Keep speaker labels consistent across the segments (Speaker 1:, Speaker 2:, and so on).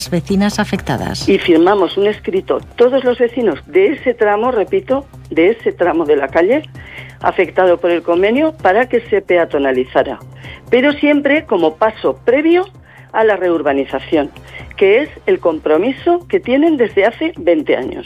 Speaker 1: vecinas afectadas.
Speaker 2: Y firmamos un escrito, todos los vecinos de ese tramo, repito, de ese tramo de la calle, afectado por el convenio, para que se peatonalizara. Pero siempre como paso previo a la reurbanización, que es el compromiso que tienen desde hace 20 años.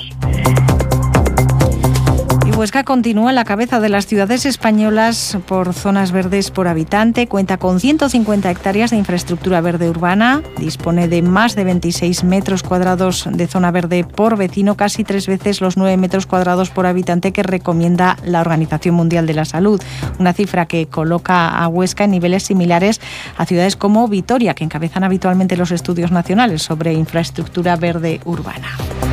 Speaker 1: Huesca continúa en la cabeza de las ciudades españolas por zonas verdes por habitante. Cuenta con 150 hectáreas de infraestructura verde urbana. Dispone de más de 26 metros cuadrados de zona verde por vecino, casi 3 veces los 9 metros cuadrados por habitante que recomienda la Organización Mundial de la Salud. Una cifra que coloca a Huesca en niveles similares a ciudades como Vitoria, que encabezan habitualmente los estudios nacionales sobre infraestructura verde urbana.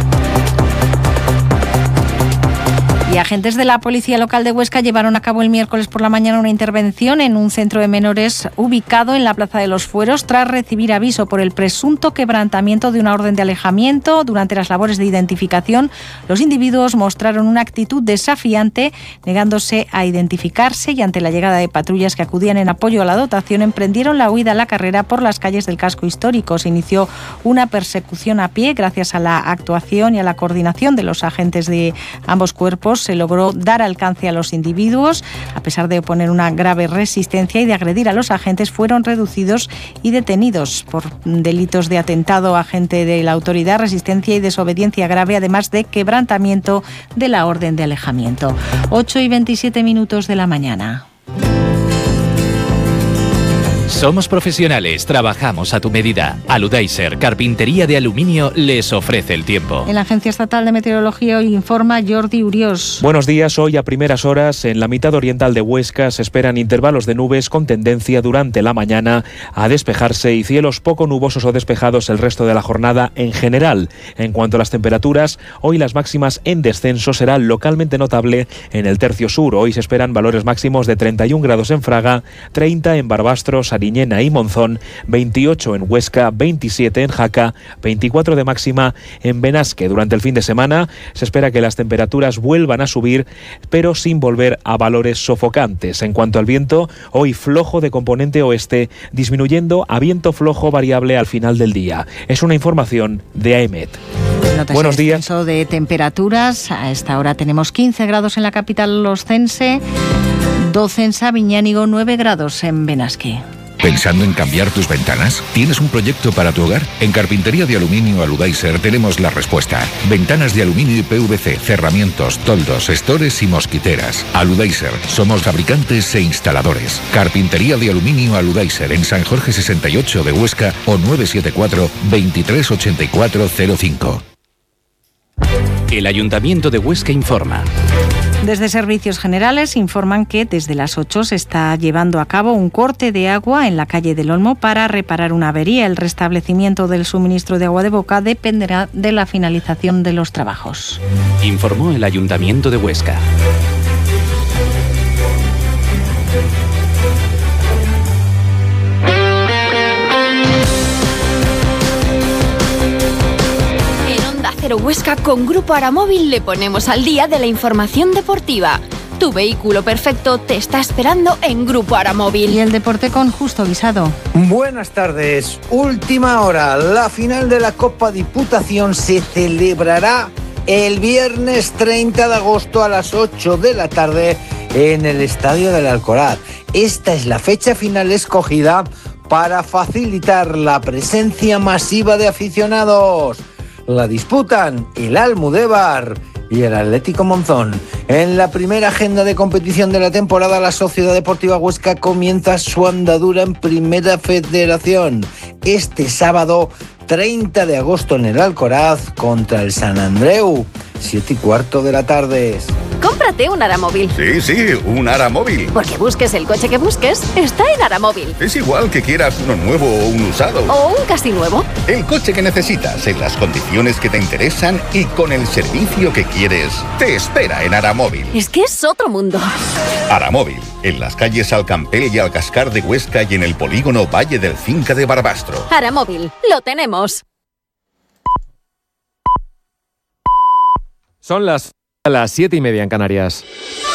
Speaker 1: Y agentes de la Policía Local de Huesca llevaron a cabo el miércoles por la mañana una intervención en un centro de menores ubicado en la Plaza de los Fueros tras recibir aviso por el presunto quebrantamiento de una orden de alejamiento. Durante las labores de identificación, los individuos mostraron una actitud desafiante, negándose a identificarse, y ante la llegada de patrullas que acudían en apoyo a la dotación, emprendieron la huida a la carrera por las calles del casco histórico. Se inició una persecución a pie. Gracias a la actuación y a la coordinación de los agentes de ambos cuerpos, se logró dar alcance a los individuos. A pesar de oponer una grave resistencia y de agredir a los agentes, fueron reducidos y detenidos por delitos de atentado a agente de la autoridad, resistencia y desobediencia grave, además de quebrantamiento de la orden de alejamiento. 8:27 de la mañana.
Speaker 3: Somos profesionales, trabajamos a tu medida. Aludaiser, carpintería de aluminio, les ofrece el tiempo.
Speaker 1: En la Agencia Estatal de Meteorología hoy informa Jordi Uriós.
Speaker 4: Buenos días. Hoy a primeras horas en la mitad oriental de Huesca se esperan intervalos de nubes con tendencia durante la mañana a despejarse y cielos poco nubosos o despejados el resto de la jornada en general. En cuanto a las temperaturas, hoy las máximas en descenso serán localmente notable en el tercio sur. Hoy se esperan valores máximos de 31 grados en Fraga, 30 en Barbastro, Sariñena y Monzón, 28 en Huesca, 27 en Jaca, 24 de máxima en Benasque. Durante el fin de semana se espera que las temperaturas vuelvan a subir, pero sin volver a valores sofocantes. En cuanto al viento, hoy flojo de componente oeste, disminuyendo a viento flojo variable al final del día. Es una información de AEMET. Buenos días.
Speaker 1: De temperaturas, a esta hora tenemos 15 grados en la capital oscense, 12 en Sabiñánigo, 9 grados en Benasque.
Speaker 5: ¿Pensando en cambiar tus ventanas? ¿Tienes un proyecto para tu hogar? En Carpintería de Aluminio Aludaiser tenemos la respuesta. Ventanas de aluminio y PVC, cerramientos, toldos, estores y mosquiteras. Aludaiser, somos fabricantes e instaladores. Carpintería de Aluminio Aludaiser en San Jorge 68 de Huesca o 974 238405.
Speaker 3: El Ayuntamiento de Huesca informa.
Speaker 1: Desde Servicios Generales informan que desde las 8 se está llevando a cabo un corte de agua en la calle del Olmo para reparar una avería. El restablecimiento del suministro de agua de boca dependerá de la finalización de los trabajos.
Speaker 3: Informó el Ayuntamiento de Huesca.
Speaker 6: Huesca, con Grupo Aramóvil le ponemos al día de la información deportiva. Tu vehículo perfecto te está esperando en Grupo Aramóvil.
Speaker 1: Y el deporte con Justo Guisado.
Speaker 7: Buenas tardes. Última hora. La final de la Copa Diputación se celebrará el viernes 30 de agosto a las 8 de la tarde en el Estadio del Alcoraz. Esta es la fecha final escogida para facilitar la presencia masiva de aficionados. La disputan el Almudévar y el Atlético Monzón. En la primera agenda de competición de la temporada, la Sociedad Deportiva Huesca comienza su andadura en Primera Federación. Este sábado 30 de agosto en el Alcoraz contra el Sant Andreu, 7:15 de la tarde.
Speaker 6: Cómprate un Aramóvil.
Speaker 8: Sí, un Aramóvil.
Speaker 6: Porque busques el coche que busques, está en Aramóvil.
Speaker 8: Es igual que quieras uno nuevo o un usado.
Speaker 6: O un casi nuevo.
Speaker 8: El coche que necesitas, en las condiciones que te interesan y con el servicio que quieres, te espera en Aramóvil.
Speaker 6: Es que es otro mundo.
Speaker 8: Aramóvil, en las calles Alcampel y Alcascar de Huesca y en el polígono Valle del Cinca de Barbastro.
Speaker 6: Aramóvil, lo tenemos.
Speaker 9: Son las 7:30 en Canarias.